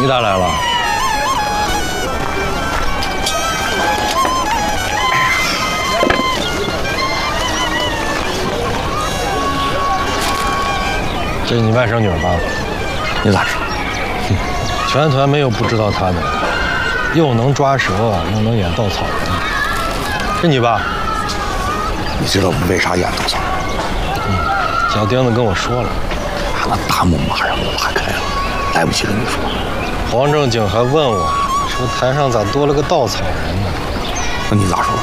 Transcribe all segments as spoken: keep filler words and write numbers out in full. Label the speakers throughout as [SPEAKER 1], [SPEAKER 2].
[SPEAKER 1] 你咋来了？这是你外甥女吧？
[SPEAKER 2] 你咋知道？
[SPEAKER 1] 哼，全团没有不知道她的，又能抓蛇，又能演稻草人。是你吧？
[SPEAKER 2] 你知道我为啥演稻草人？
[SPEAKER 1] 嗯，小丁子跟我说了，
[SPEAKER 2] 那大幕马上就拉开了，来不及跟你说。
[SPEAKER 1] 黄正经还问我说台上咋多了个稻草人呢？
[SPEAKER 2] 那你咋说？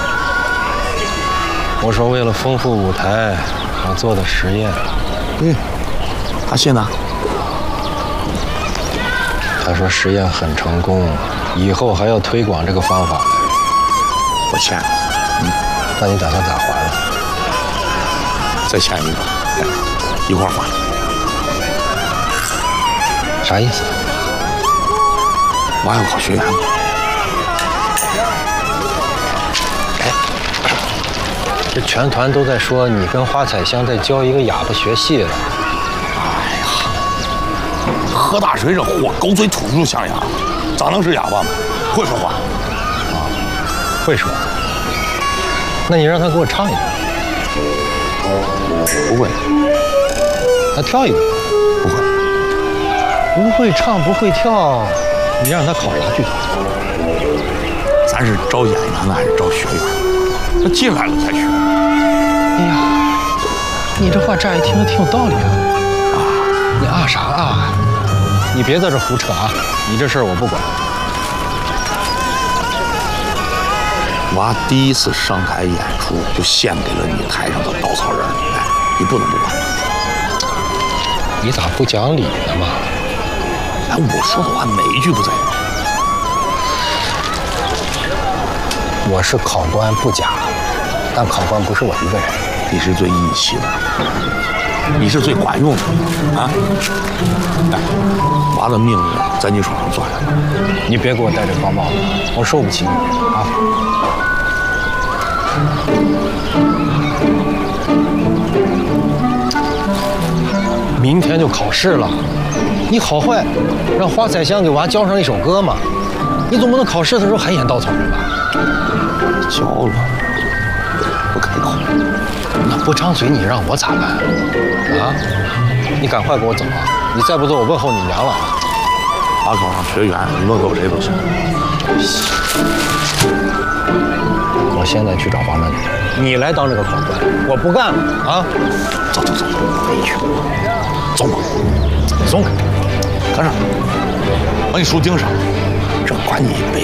[SPEAKER 1] 我说为了丰富舞台，我做的实验。
[SPEAKER 2] 嗯，他信呢？
[SPEAKER 1] 他说实验很成功，以后还要推广这个方法。
[SPEAKER 2] 我欠了。
[SPEAKER 1] 嗯，那你打算咋还了？
[SPEAKER 2] 再欠一个，一块还。
[SPEAKER 1] 啥意思？
[SPEAKER 2] 我还要考学员。
[SPEAKER 1] 这全团都在说你跟花彩香在教一个哑巴学戏了。
[SPEAKER 2] 哎呀，何大水这货狗嘴吐出象牙，咋能是哑巴嘛？会说话
[SPEAKER 1] 啊？会说。那你让他给我唱一个。
[SPEAKER 2] 不会。
[SPEAKER 1] 那跳一个。
[SPEAKER 2] 不会。
[SPEAKER 1] 不会唱不会跳，你让他考啥剧团？
[SPEAKER 2] 咱是招演员呢还是招学员？他进来了才学。
[SPEAKER 1] 哎呀，你这话乍一听挺有道理啊！
[SPEAKER 2] 啊，
[SPEAKER 1] 你啊啥啊？你别在这胡扯啊！你这事儿我不管。
[SPEAKER 2] 娃第一次上台演出就献给了你台上的稻草人，哎，你不能不管。
[SPEAKER 1] 你咋不讲理呢嘛？
[SPEAKER 2] 哎，我说的话每一句不在理。
[SPEAKER 1] 我是考官不假，但考官不是我一个人。
[SPEAKER 2] 你是最义气的，你是最管用的啊！哎，娃的命运在你手上攥着，
[SPEAKER 1] 你别给我戴这高帽子，我受不起你啊！明天就考试了，你好坏让花彩香给娃教上一首歌嘛？你总不能考试的时候还演稻草人吧？
[SPEAKER 2] 教了，不开口。
[SPEAKER 1] 那不张嘴，你让我咋办啊？你赶快给我走啊！你再不走，我问候你娘了。
[SPEAKER 2] 娃考上学员，你问候谁都行。
[SPEAKER 1] 我现在去找黄曼女，你来当这个考官，我不干了啊！
[SPEAKER 2] 走走走，回去。走吧，
[SPEAKER 1] 松开，
[SPEAKER 2] 跟上，把你书盯上，这管你一辈